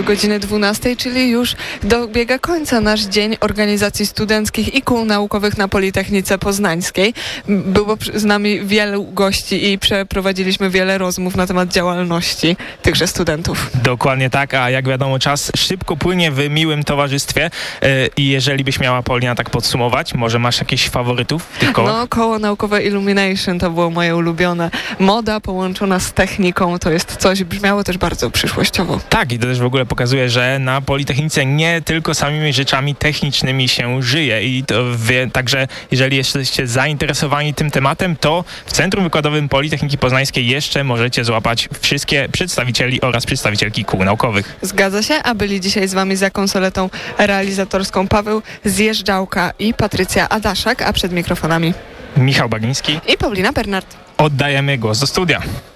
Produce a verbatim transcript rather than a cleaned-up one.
do godziny dwunastej, czyli już dobiega końca nasz dzień organizacji studenckich i kół naukowych na Politechnice Poznańskiej. Było z nami wielu gości i przeprowadziliśmy wiele rozmów na temat działalności tychże studentów. Dokładnie tak, a jak wiadomo, czas szybko płynie w miłym towarzystwie i jeżeli byś miała, Paulina, tak podsumować, może masz jakieś faworytów w tych kołach? No, koło naukowe Illumination to było moje ulubione. Moda połączona z techniką to jest coś, brzmiało też bardzo przyszłościowo. Tak, i to też w ogóle pokazuje, że na Politechnice nie tylko samymi rzeczami technicznymi się żyje i to wie, także jeżeli jesteście zainteresowani tym tematem, to w Centrum Wykładowym Politechniki Poznańskiej jeszcze możecie złapać wszystkie przedstawicieli oraz przedstawicielki kół naukowych. Zgadza się, a byli dzisiaj z wami za konsoletą realizatorską Paweł Zjeżdżałka i Patrycja Adaszak, a przed mikrofonami Michał Bagiński i Paulina Bernard. Oddajemy głos do studia.